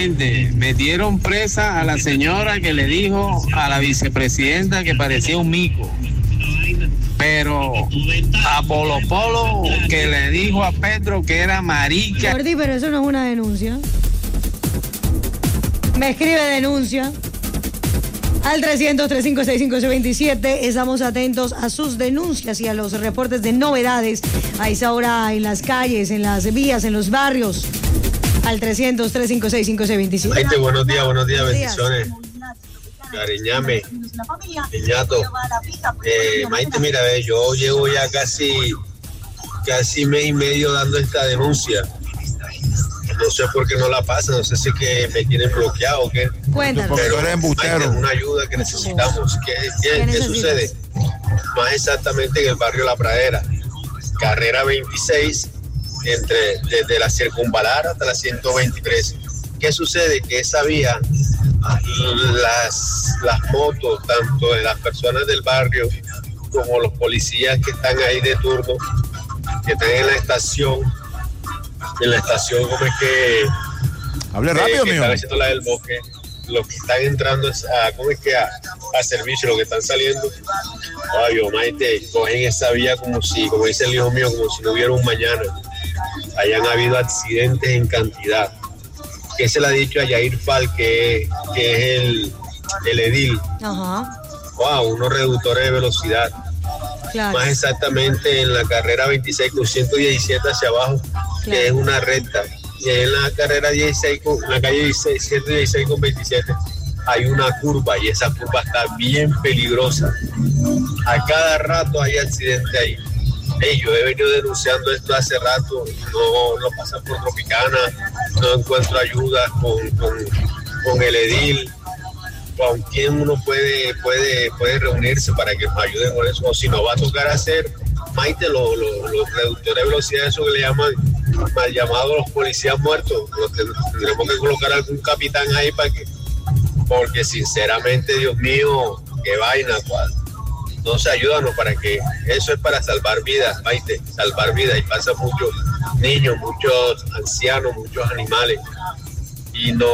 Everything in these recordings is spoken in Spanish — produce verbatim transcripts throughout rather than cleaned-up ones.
Exactamente, metieron presa a la señora que le dijo a la vicepresidenta que parecía un mico. Pero a Polo Polo que le dijo a Petro que era marica. Gordi, pero eso no es una denuncia. Me escribe denuncia al trescientos, trescientos cincuenta y cinco, ocho veintisiete. Estamos atentos a sus denuncias y a los reportes de novedades a esa hora en las calles, en las vías, en los barrios. Al trescientos, trescientos cincuenta y cinco, ocho veintisiete. Maite, buenos días, buenos días, buenos días. Bendiciones. Cariñame, Piñato. Eh, Maite, mira, ve, yo llevo ya casi, casi mes y medio dando esta denuncia. No sé por qué no la pasa, no sé si es que me tienen bloqueado o qué. Cuéntanos. Pero eres embustero. Maite, una ayuda que necesitamos. ¿Qué, qué, ¿Qué, ¿qué sucede? Más exactamente en el barrio La Pradera. Carrera veintiséis, entre, desde la Circunvalar hasta la ciento veintitrés. ¿Qué sucede? Que esa vía, las, las motos, tanto de las personas del barrio como los policías que están ahí de turno, que están en la estación, en la estación, como es que... Hable rápido, eh, que mío. están haciendo la del bosque, los que están entrando a, ¿cómo es que? A, a servicio, los que están saliendo, ay, oh, Maite, cogen esa vía como si, como dice el hijo mío, como si no hubiera un mañana. Hayan habido accidentes en cantidad. Que se le ha dicho a Yair Fal, que, que es el, el edil. Ajá. Wow, unos reductores de velocidad. Claro. Más exactamente en la carrera veintiséis con ciento diecisiete hacia abajo, claro, que es una recta. Y en la carrera dieciséis, con, en la calle dieciséis, ciento dieciséis con veintisiete, hay una curva y esa curva está bien peligrosa. A cada rato hay accidente ahí. Hey, yo he venido denunciando esto hace rato, no, no pasan por Tropicana, no encuentro ayuda con, con, con el edil, con quién uno puede, puede, puede reunirse para que nos ayuden con eso, o si no va a tocar hacer, Maite, los, los, los reductores de velocidad, eso que le llaman mal llamados los policías muertos, los que tendremos que colocar algún capitán ahí para que, porque sinceramente, Dios mío, qué vaina, cual. Entonces ayúdanos para que eso es para salvar vidas, Maite, salvar vidas, y pasa muchos niños, muchos ancianos, muchos animales y no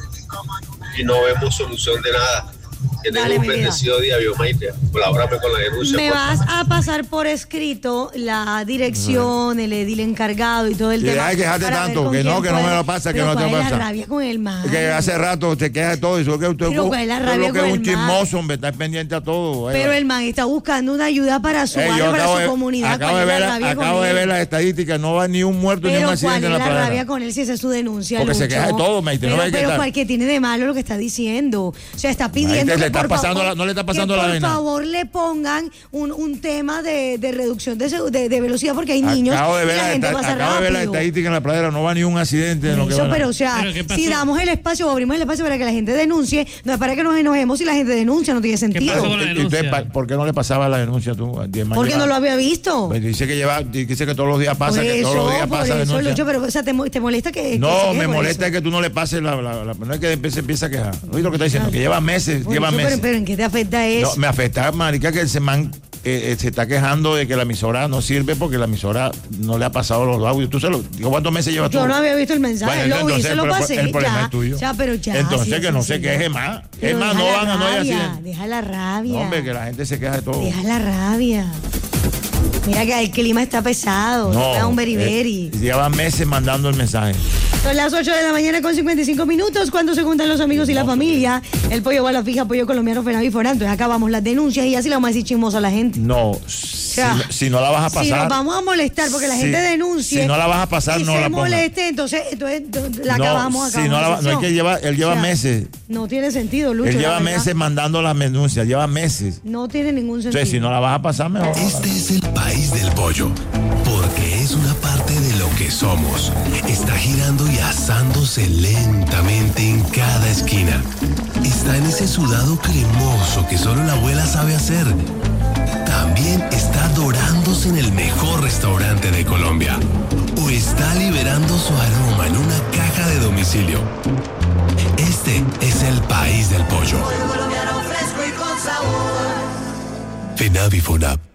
y no vemos solución de nada. Que tenga un bendecido día, Dios, Maite. Colabórame con la denuncia. Me vas a pasar por escrito la dirección, el edil encargado y todo el sí, tema. Hay que dejarte tanto, que no, que no me lo pasa, que no te pasa. La rabia con el man. Que hace rato te queja de todo eso, que usted pero cuál es la rabia que con es un el chismoso, hombre, está pendiente a todo. Pero el man está buscando una ayuda para su barrio, para su de, comunidad. Acabo, de ver, la, acabo de ver las estadísticas, no va ni un muerto pero ni un accidente en la Pradera. Pero ¿cuál es la rabia con él si esa es su denuncia, porque Lucho? se queja de todo, Maite. Pero, no pero ¿cuál que tiene de malo lo que está diciendo? O sea, está pidiendo Maite, que le está por pasando favor, la, no le está pasando que la por vena. Por favor le pongan un, un tema de, de reducción de, de, de velocidad porque hay niños acabo de ver y la la gente esta, pasa acabo de ver la estadística en la Pradera, no va ni un accidente en lo que Eso, va. pero o sea, si damos el espacio o abrimos el espacio para que la gente denuncie, no es para que nos enojemos si la gente denuncia, no tiene sentido. ¿Qué Usted, ¿Por qué no le pasaba la denuncia tú? Porque lleva, no lo había visto. Pues dice que lleva, dice que todos los días pasa, por que eso, todos los días por pasa eso, denuncia. Lucho, pero o sea, te, te molesta que... No, que me molesta eso. que tú no le pases la, la, la, no es que empiece, empiece a quejar. Oye lo que está diciendo, que lleva meses, Por lleva eso, meses. Pero, pero ¿en qué te afecta eso? No, me afecta, marica, que ese man eh, eh, se está quejando de que la emisora no sirve porque la emisora no le ha pasado los audios. ¿Tú se lo, digo, ¿cuántos meses llevas tú? Yo no había visto el mensaje, bueno, lo vi, entonces, se lo pasé. El problema ya, es tuyo. Ya, pero ya. Entonces sí, que sí, no sí, se ya. queje más. Pero es más, no van a no hay accidentes. Deja la rabia. No, hombre, que la gente se queja de todo. Deja la rabia. Mira que el clima está pesado, no, está un beriberi. Eh, lleva meses mandando el mensaje. Son las ocho de la mañana con cincuenta y cinco minutos, cuando se juntan los amigos y la familia. El pollo bala fija, pollo colombiano, Fenavi Forán. Entonces acabamos las denuncias y así le vamos a decir chismoso a la gente. No, o sea, si, si no la vas a pasar. Si nos vamos a molestar porque la si, gente denuncie. Si no la vas a pasar, y no se la pongas. moleste, entonces, entonces la no, acabamos si acabamos no, la, no es que lleva, él lleva o sea, meses. No tiene sentido, Lucho. Él lleva meses mandando las denuncias, lleva meses. No tiene ningún sentido. Entonces, si no la vas a pasar, mejor. Este es el país del pollo, porque es una parte de lo que somos. Está girando y asándose lentamente en cada esquina. Está en ese sudado cremoso que solo la abuela sabe hacer. También está dorándose en el mejor restaurante de Colombia. O está liberando su aroma en una caja de domicilio. Este es el país del pollo. Pollo colombiano fresco y con sabor. Fenavi Fonab.